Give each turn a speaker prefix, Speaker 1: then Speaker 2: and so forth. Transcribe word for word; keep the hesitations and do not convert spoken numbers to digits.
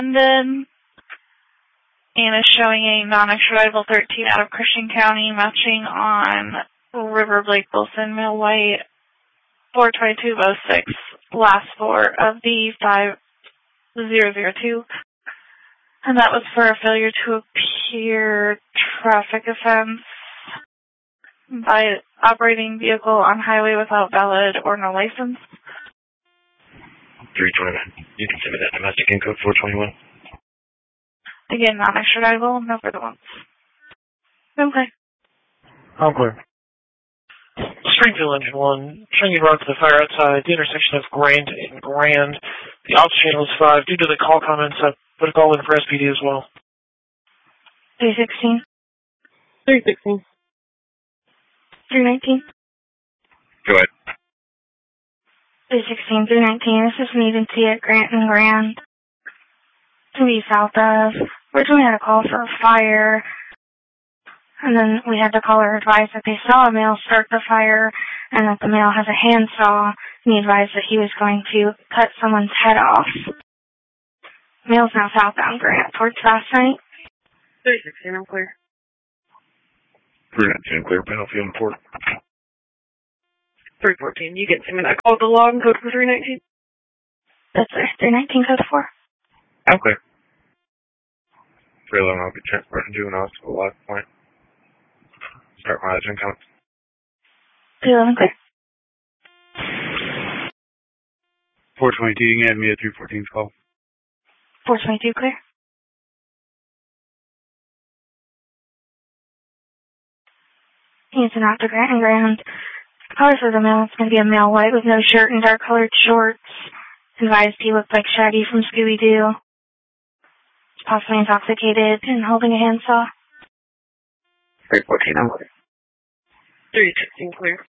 Speaker 1: London, and is showing a non-extraditable thirteen out of Christian County, matching on River Blake Wilson, male white, four twenty-two oh six, last four of the five zero zero two. And that was for a failure to appear traffic offense by operating vehicle on highway without valid or no license.
Speaker 2: three twenty-nine. You can send me that domestic in code four twenty-one.
Speaker 1: Again, non-extraditable, no further ones. Okay.
Speaker 3: I'm clear. Springfield Engine one, showing you run to the fire outside the intersection of Grand and Grand. The ops channel is five. Due to the call comments, I put a call in for S P D as well.
Speaker 1: three sixteen.
Speaker 4: three sixteen.
Speaker 1: three nineteen.
Speaker 2: Go ahead.
Speaker 1: three sixteen, three nineteen. This is an agency at Grant and Grand. To be south of. Originally had a call for a fire. And then we had the caller advise that they saw a male start the fire and that the male has a handsaw, and he advised that he was going to cut someone's head off. Male's now southbound Grant towards Fast Night.
Speaker 4: three sixteen, I'm clear.
Speaker 2: three nineteen, clear, Battlefield and Port.
Speaker 4: three fourteen, you get me that call the log code for three nineteen?
Speaker 1: That's it, three nineteen code four.
Speaker 2: I'm clear. three eleven, I'll be transporting juveniles to the live point. Start my agent count.
Speaker 1: three eleven clear.
Speaker 5: four twenty-two, you can have me at three fourteen's call.
Speaker 1: four twenty-two clear. He's an after Grant and Grand. Color for the male, it's going to be a male white with no shirt and dark colored shorts. Advised he looked like Shaggy from Scooby-Doo. He's possibly intoxicated and holding a handsaw.
Speaker 2: three fourteen, I'm clear.
Speaker 4: three sixteen clear.